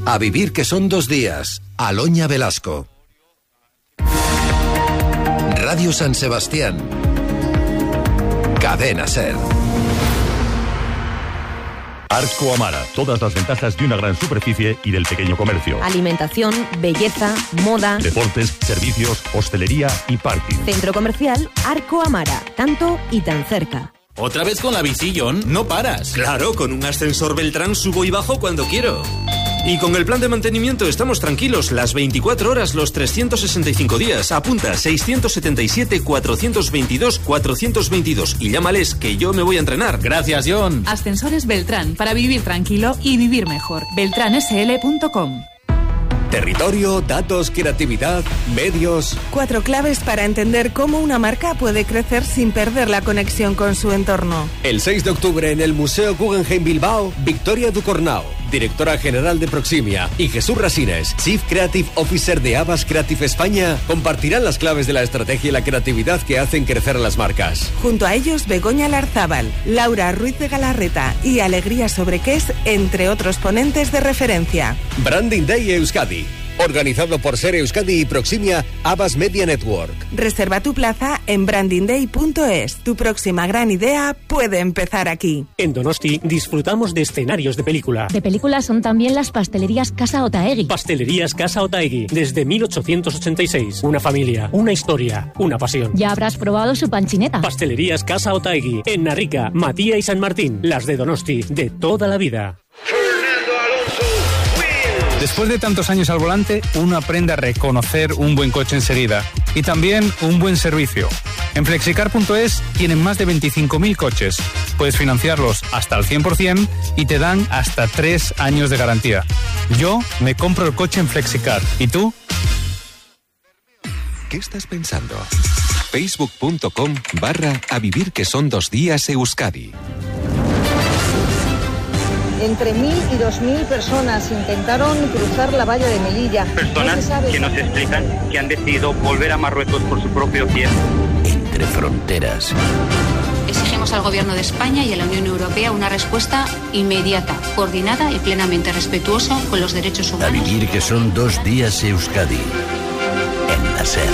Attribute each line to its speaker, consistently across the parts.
Speaker 1: A vivir que son 2 días. Aloña Velasco. Radio San Sebastián. Cadena SER.
Speaker 2: Arco Amara, todas las ventajas de una gran superficie y del pequeño comercio.
Speaker 3: Alimentación, belleza, moda,
Speaker 2: deportes, servicios, hostelería y parking.
Speaker 3: Centro comercial Arco Amara, tanto y tan cerca.
Speaker 4: ¿Otra vez con la bici, John? No paras.
Speaker 5: Claro, con un ascensor Beltrán subo y bajo cuando quiero. Y con el plan de mantenimiento estamos tranquilos las 24 horas, los 365 días. Apunta 677-422-422 y llámales que yo me voy a entrenar.
Speaker 4: Gracias, John.
Speaker 6: Ascensores Beltrán, para vivir tranquilo y vivir mejor. beltransl.com.
Speaker 7: Territorio, datos, creatividad, medios.
Speaker 8: 4 claves para entender cómo una marca puede crecer sin perder la conexión con su entorno.
Speaker 7: El 6 de octubre en el Museo Guggenheim Bilbao, Victoria Ducornau, directora general de Proximia, y Jesús Rasines, Chief Creative Officer de Abbas Creative España, compartirán las claves de la estrategia y la creatividad que hacen crecer a las marcas.
Speaker 8: Junto a ellos, Begoña Larzábal, Laura Ruiz de Galarreta y Alegría Sobrequés, entre otros ponentes de referencia.
Speaker 7: Branding Day Euskadi, organizado por SER Euskadi y Proximia, Abbas Media Network.
Speaker 8: Reserva tu plaza en brandingday.es. Tu próxima gran idea puede empezar aquí.
Speaker 9: En Donosti disfrutamos de escenarios de película.
Speaker 10: De película son también las pastelerías Casa Otaegui.
Speaker 9: Pastelerías Casa Otaegui, desde 1886. Una familia, una historia, una pasión.
Speaker 10: Ya habrás probado su panchineta.
Speaker 9: Pastelerías Casa Otaegui, en Narrica, Matía y San Martín. Las de Donosti, de toda la vida.
Speaker 11: Después de tantos años al volante, uno aprende a reconocer un buen coche enseguida y también un buen servicio. En Flexicar.es tienen más de 25.000 coches. Puedes financiarlos hasta el 100% y te dan hasta 3 años de garantía. Yo me compro el coche en Flexicar. ¿Y tú?
Speaker 1: ¿Qué estás pensando? Facebook.com/A vivir que son 2 días Euskadi.
Speaker 12: Entre 1.000 y 2.000 personas intentaron cruzar la valla de Melilla.
Speaker 13: Personas que nos explican que han decidido volver a Marruecos por su propio pie.
Speaker 1: Entre fronteras.
Speaker 14: Exigimos al Gobierno de España y a la Unión Europea una respuesta inmediata, coordinada y plenamente respetuosa con los derechos humanos.
Speaker 1: A vivir que son 2 días Euskadi. En la SER.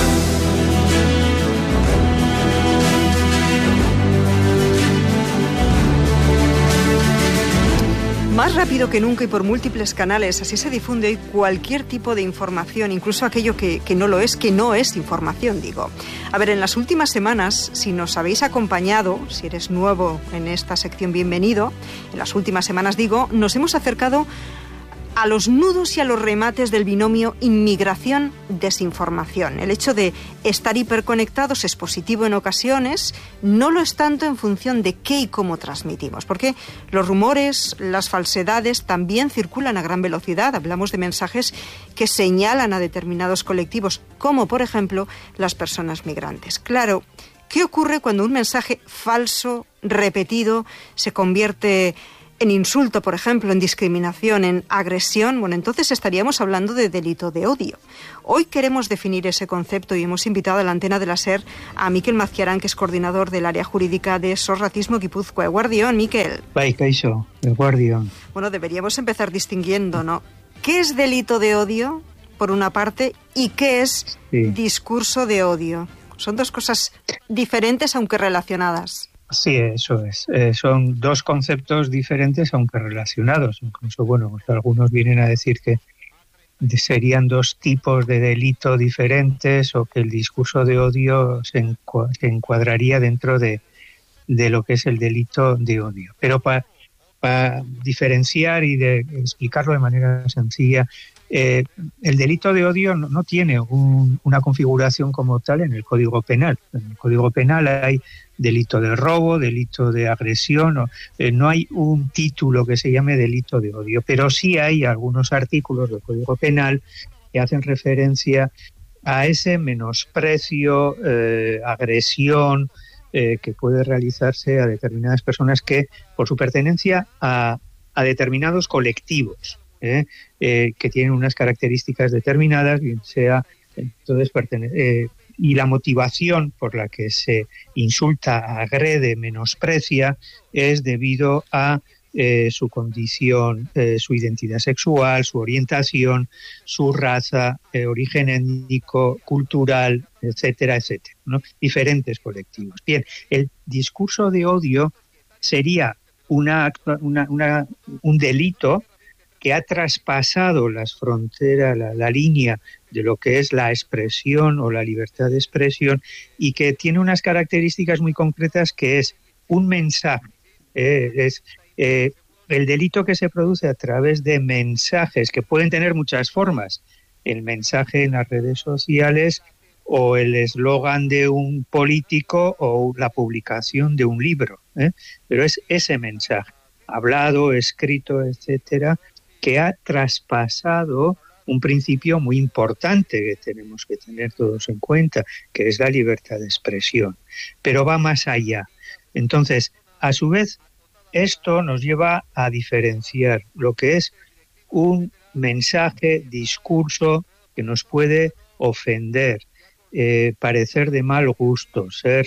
Speaker 15: Más rápido que nunca y por múltiples canales, así se difunde hoy cualquier tipo de información, incluso aquello que no lo es, que no es información, digo. A ver, en las últimas semanas, si nos habéis acompañado, si eres nuevo en esta sección, bienvenido, en las últimas semanas, digo, nos hemos acercado a los nudos y a los remates del binomio inmigración-desinformación. El hecho de estar hiperconectados es positivo en ocasiones, no lo es tanto en función de qué y cómo transmitimos, porque los rumores, las falsedades también circulan a gran velocidad. Hablamos de mensajes que señalan a determinados colectivos, como por ejemplo las personas migrantes. Claro, ¿qué ocurre cuando un mensaje falso, repetido, se convierte en insulto, por ejemplo, en discriminación, en agresión? Bueno, entonces estaríamos hablando de delito de odio. Hoy queremos definir ese concepto y hemos invitado a la antena de la SER a Mikel Mazquiarán, que es coordinador del área jurídica de SOS Racismo Guipúzcoa. Eguardión, Mikel.
Speaker 16: Bai, kaixo, eguardión.
Speaker 15: Bueno, deberíamos empezar distinguiendo, ¿no? ¿Qué es delito de odio, por una parte, y qué es discurso de odio? Son 2 cosas diferentes, aunque relacionadas.
Speaker 16: Sí, eso es. Son 2 conceptos diferentes, aunque relacionados. Incluso, bueno, pues algunos vienen a decir que serían 2 tipos de delito diferentes o que el discurso de odio se encuadraría dentro de lo que es el delito de odio. Pero para diferenciar y de explicarlo de manera sencilla, el delito de odio no tiene una configuración como tal en el Código Penal. En el Código Penal hay delito de robo, delito de agresión, no hay un título que se llame delito de odio, pero sí hay algunos artículos del Código Penal que hacen referencia a ese menosprecio, agresión que puede realizarse a determinadas personas que por su pertenencia a determinados colectivos, que tienen unas características determinadas, bien sea, entonces y la motivación por la que se insulta, agrede, menosprecia es debido a su condición, su identidad sexual, su orientación, su raza, origen étnico, cultural, etcétera, etcétera, ¿no? Diferentes colectivos. Bien, el discurso de odio sería un delito que ha traspasado las fronteras, la línea de lo que es la expresión o la libertad de expresión, y que tiene unas características muy concretas, que es un mensaje. El delito que se produce a través de mensajes que pueden tener muchas formas, el mensaje en las redes sociales o el eslogan de un político o la publicación de un libro, pero es ese mensaje, hablado, escrito, etcétera, que ha traspasado un principio muy importante que tenemos que tener todos en cuenta, que es la libertad de expresión, pero va más allá. Entonces, a su vez, esto nos lleva a diferenciar lo que es un mensaje, discurso que nos puede ofender, parecer de mal gusto, ser,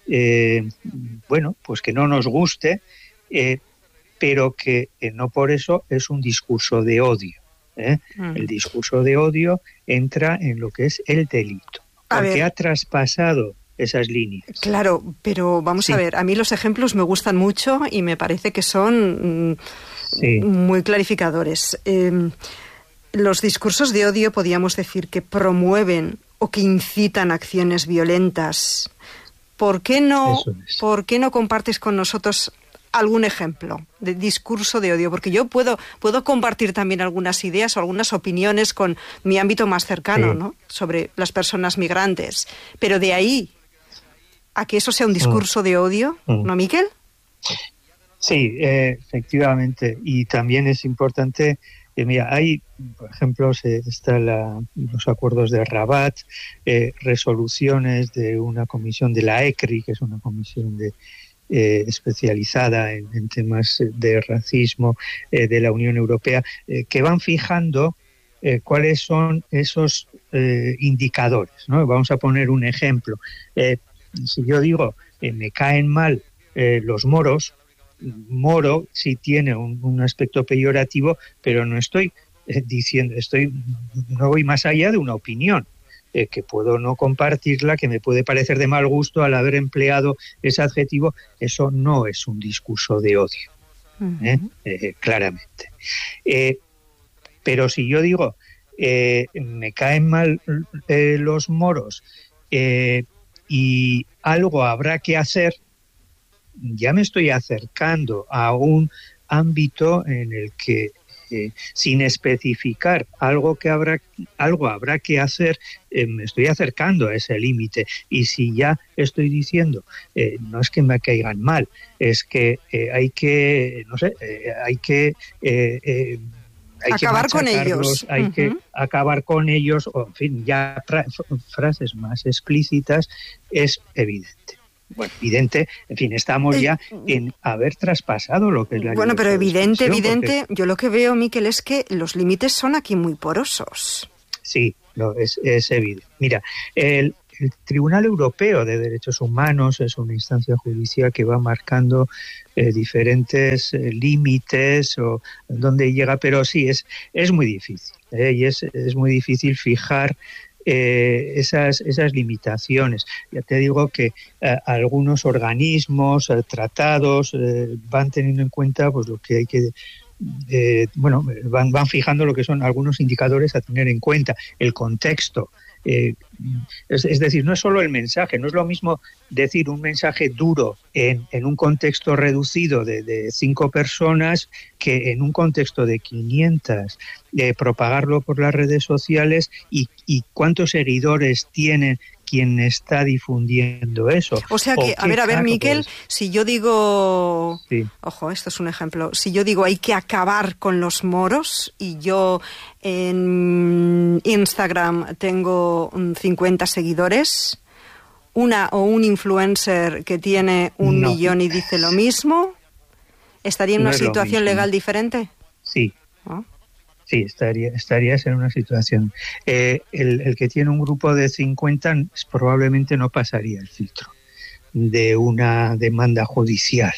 Speaker 16: pues que no nos guste, pero que no por eso es un discurso de odio. El discurso de odio entra en lo que es el delito, porque ha traspasado esas líneas.
Speaker 15: Claro, pero vamos a ver, a mí los ejemplos me gustan mucho y me parece que son muy clarificadores. Los discursos de odio podríamos decir que promueven o que incitan acciones violentas. ¿Por qué no compartes con nosotros algún ejemplo de discurso de odio? Porque yo puedo compartir también algunas ideas o algunas opiniones con mi ámbito más cercano, ¿no? Sobre las personas migrantes. Pero de ahí a que eso sea un discurso de odio, ¿no, Miquel?
Speaker 16: Sí, efectivamente. Y también es importante, mira, hay, por ejemplo, están los acuerdos de Rabat, resoluciones de una comisión de la ECRI, que es una comisión especializada en temas de racismo de la Unión Europea, que van fijando cuáles son esos indicadores, ¿no? Vamos a poner un ejemplo. Si yo digo me caen mal los moros, moro sí tiene un aspecto peyorativo, pero no estoy diciendo, no voy más allá de una opinión. Que puedo no compartirla, que me puede parecer de mal gusto al haber empleado ese adjetivo. Eso no es un discurso de odio, claramente. Pero si yo digo, me caen mal los moros y algo habrá que hacer, ya me estoy acercando a un ámbito en el que sin especificar algo habrá que hacer, me estoy acercando a ese límite. Y si ya estoy diciendo, no es que me caigan mal, es que hay que
Speaker 15: acabar con ellos,
Speaker 16: hay que acabar con ellos, o en fin, ya frases más explícitas, es evidente. Bueno, evidente, en fin, estamos ya en haber traspasado lo que es la
Speaker 15: Bueno, pero evidente,
Speaker 16: porque
Speaker 15: yo lo que veo, Miquel, es que los límites son aquí muy porosos.
Speaker 16: Sí, es evidente. Mira, el Tribunal Europeo de Derechos Humanos es una instancia judicial que va marcando diferentes límites o dónde llega, pero sí, es muy difícil, y es muy difícil fijar esas limitaciones. Ya te digo que algunos organismos, tratados, van teniendo en cuenta pues lo que hay que van fijando lo que son algunos indicadores a tener en cuenta, el contexto. Es decir, no es solo el mensaje, no es lo mismo decir un mensaje duro en un contexto reducido de 5 personas que en un contexto de 500, propagarlo por las redes sociales y cuántos seguidores tiene quien está difundiendo eso.
Speaker 15: O sea que, a ver, Miquel, si yo digo, ojo, esto es un ejemplo, si yo digo hay que acabar con los moros y yo en Instagram tengo 50 seguidores, un influencer que tiene 1 millón y dice lo mismo, ¿estaría en una situación legal diferente?
Speaker 16: Sí. ¿No? Sí, estarías en una situación. El que tiene un grupo de 50 probablemente no pasaría el filtro de una demanda judicial.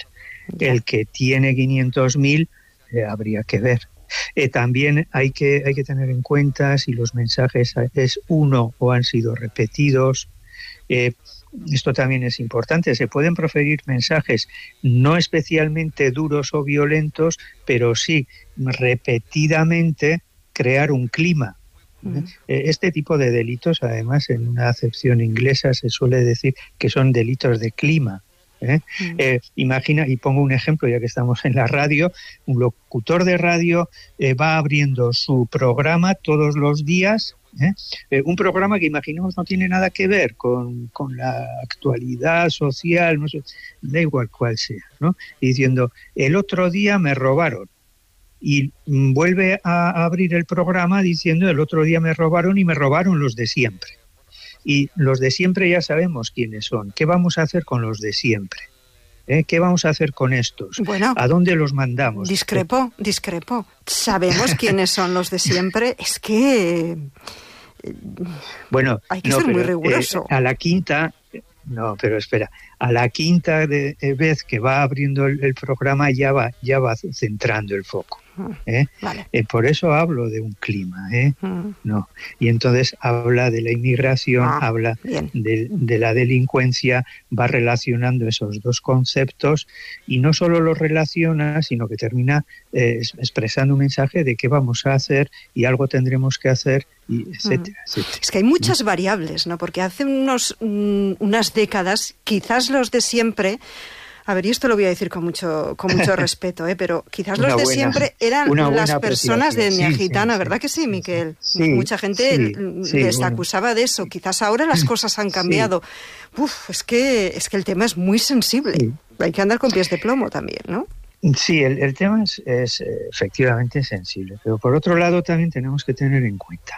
Speaker 16: El que tiene 500.000 habría que ver. También hay que tener en cuenta si los mensajes es uno o han sido repetidos. Esto también es importante. Se pueden proferir mensajes no especialmente duros o violentos, pero sí repetidamente crear un clima. Este tipo de delitos, además, en una acepción inglesa se suele decir que son delitos de clima. Imagina, y pongo un ejemplo ya que estamos en la radio, un locutor de radio va abriendo su programa todos los días, un programa que imaginemos no tiene nada que ver con la actualidad social, no sé, da igual cuál sea, ¿no? Y diciendo, el otro día me robaron. Y vuelve a abrir el programa diciendo, el otro día me robaron y me robaron los de siempre. Y los de siempre ya sabemos quiénes son. ¿Qué vamos a hacer con los de siempre? ¿Qué vamos a hacer con estos?
Speaker 15: Bueno,
Speaker 16: ¿a dónde los mandamos?
Speaker 15: Discrepo. Sabemos quiénes son los de siempre. Es que...
Speaker 16: Bueno,
Speaker 15: hay que ser muy riguroso.
Speaker 16: A la quinta... No, pero espera. A la quinta vez que va abriendo el programa ya va centrando el foco.
Speaker 15: Vale.
Speaker 16: Por eso hablo de un clima, no. Y entonces habla de la inmigración, habla de la delincuencia, va relacionando esos dos conceptos y no solo los relaciona, sino que termina expresando un mensaje de qué vamos a hacer y algo tendremos que hacer, y etcétera, etcétera.
Speaker 15: Es que hay muchas variables, ¿no? Porque hace unas décadas, quizás los de siempre... A ver, y esto lo voy a decir con mucho respeto, pero quizás los de siempre eran las personas de etnia gitana, ¿verdad que sí, Miquel?
Speaker 16: Sí,
Speaker 15: mucha gente les acusaba de eso. Quizás ahora las cosas han cambiado. Es que el tema es muy sensible. Sí. Hay que andar con pies de plomo también, ¿no?
Speaker 16: Sí, el tema es efectivamente sensible, pero por otro lado también tenemos que tener en cuenta,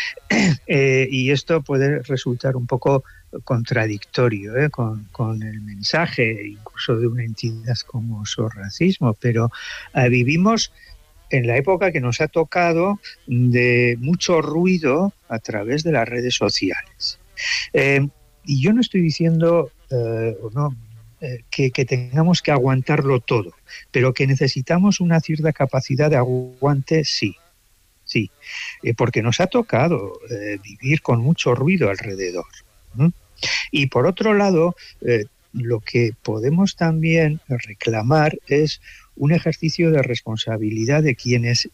Speaker 16: y esto puede resultar un poco contradictorio con el mensaje incluso de una entidad como SOS Racismo, pero vivimos en la época que nos ha tocado de mucho ruido a través de las redes sociales. Y yo no estoy diciendo, que tengamos que aguantarlo todo, pero que necesitamos una cierta capacidad de aguante, sí, porque nos ha tocado vivir con mucho ruido alrededor. Y por otro lado, lo que podemos también reclamar es un ejercicio de responsabilidad de quienes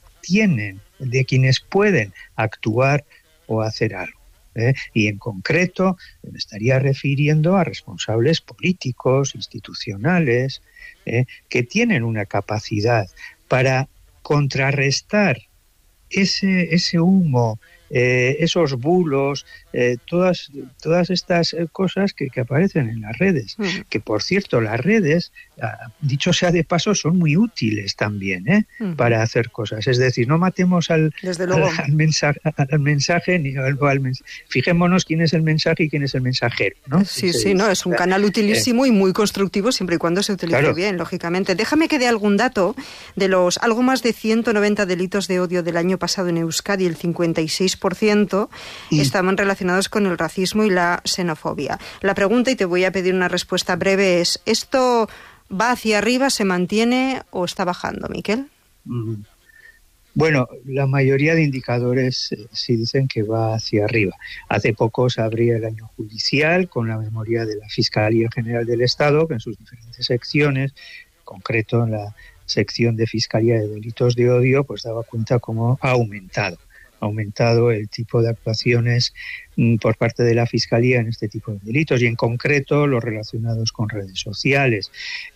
Speaker 16: pueden actuar o hacer algo. Y en concreto me estaría refiriendo a responsables políticos, institucionales, que tienen una capacidad para contrarrestar ese humo, esos bulos, todas estas cosas que aparecen en las redes, que por cierto las redes, dicho sea de paso, son muy útiles también para hacer cosas, es decir, no matemos al mensaje ni fijémonos quién es el mensaje y quién es el mensajero, ¿no?
Speaker 15: Sí, es un canal utilísimo y muy constructivo siempre y cuando se utilice bien, lógicamente. Déjame que dé algún dato de los algo más de 190 delitos de odio del año pasado en Euskadi, el 56% estaban relacionados con el racismo y la xenofobia. La pregunta, y te voy a pedir una respuesta breve, es: ¿esto va hacia arriba, se mantiene o está bajando, Miquel?
Speaker 16: Bueno, la mayoría de indicadores sí dicen que va hacia arriba. Hace poco se abría el año judicial con la memoria de la Fiscalía General del Estado, que en sus diferentes secciones, en concreto en la sección de Fiscalía de Delitos de Odio, pues daba cuenta cómo ha aumentado el tipo de actuaciones por parte de la Fiscalía en este tipo de delitos y en concreto los relacionados con redes sociales.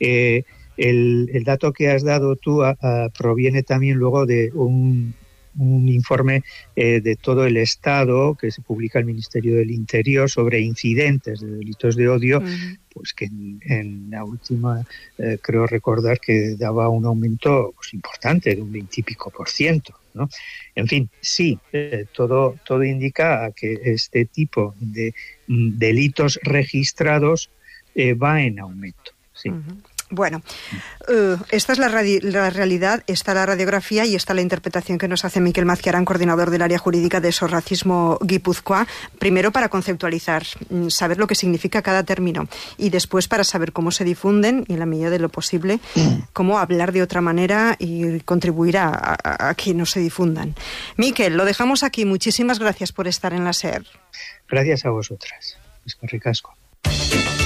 Speaker 16: El dato que has dado tú proviene también luego de un informe de todo el Estado que se publica el Ministerio del Interior sobre incidentes de delitos de odio, pues que en la última creo recordar que daba un aumento pues importante de un 20 y pico %, ¿no? En fin, sí, todo indica a que este tipo de delitos registrados va en aumento, sí.
Speaker 15: Bueno, esta es la realidad, está la radiografía y está la interpretación que nos hace Miquel Mazquiarán, coordinador del área jurídica de SOS Racismo Guipúzcoa, primero para conceptualizar, saber lo que significa cada término y después para saber cómo se difunden y en la medida de lo posible cómo hablar de otra manera y contribuir a que no se difundan. Miquel, lo dejamos aquí. Muchísimas gracias por estar en la SER.
Speaker 16: Gracias a vosotras. Es que ricasco.